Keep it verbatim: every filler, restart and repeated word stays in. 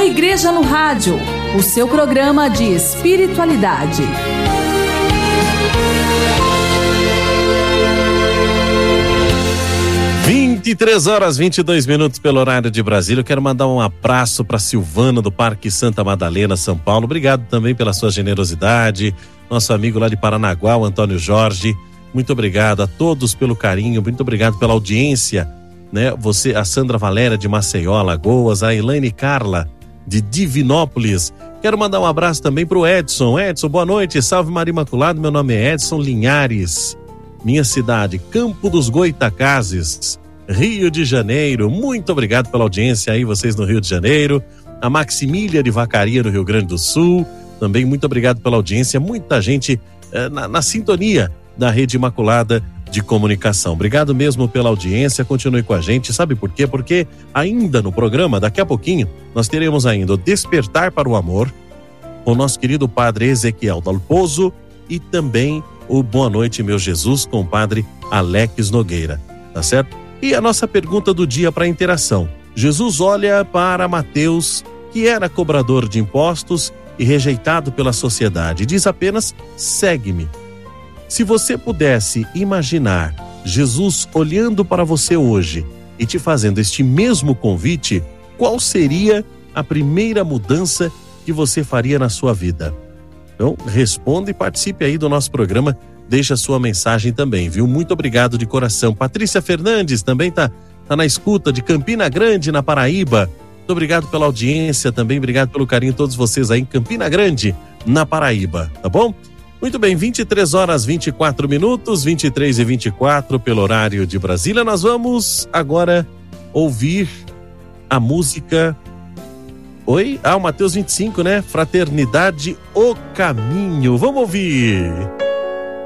A Igreja no Rádio, o seu programa de espiritualidade. vinte e três horas, vinte e dois minutos pelo horário de Brasília. Eu quero mandar um abraço para Silvana do Parque Santa Madalena, São Paulo. Obrigado também pela sua generosidade. Nosso amigo lá de Paranaguá, o Antônio Jorge. Muito obrigado a todos pelo carinho, muito obrigado pela audiência, né? Você, a Sandra Valéria de Maceió, Alagoas, a Elaine Carla de Divinópolis. Quero mandar um abraço também pro Edson. Edson, boa noite, salve Maria Imaculada. Meu nome é Edson Linhares, minha cidade, Campo dos Goitacazes, Rio de Janeiro. Muito obrigado pela audiência aí, vocês no Rio de Janeiro. A Maximília de Vacaria, no Rio Grande do Sul, também muito obrigado pela audiência. Muita gente eh, na, na sintonia da Rede Imaculada de Comunicação. Obrigado mesmo pela audiência, continue com a gente. Sabe por quê? Porque ainda no programa, daqui a pouquinho, nós teremos ainda o Despertar para o Amor, com o nosso querido Padre Ezequiel Dalpozo, e também o Boa Noite, Meu Jesus, com o Padre Alex Nogueira, tá certo? E a nossa pergunta do dia para interação. Jesus olha para Mateus, que era cobrador de impostos e rejeitado pela sociedade, diz apenas: segue-me. Se você pudesse imaginar Jesus olhando para você hoje e te fazendo este mesmo convite, qual seria a primeira mudança que você faria na sua vida? Então, responda e participe aí do nosso programa. Deixa a sua mensagem também, viu? Muito obrigado de coração. Patrícia Fernandes também tá, tá na escuta, de Campina Grande, na Paraíba. Muito obrigado pela audiência também, obrigado pelo carinho de todos vocês aí em Campina Grande, na Paraíba, tá bom? Muito bem, vinte e três horas, vinte e quatro minutos, vinte e três e vinte e quatro pelo horário de Brasília. Nós vamos agora ouvir a música... Oi? Ah, o Mateus vinte e cinco, né? Fraternidade, o Caminho. Vamos ouvir!